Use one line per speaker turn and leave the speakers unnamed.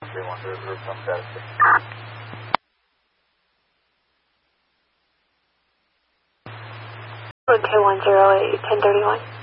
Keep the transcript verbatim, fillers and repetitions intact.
three one zero zero, some status.
two one zero eight, ten thirty-one.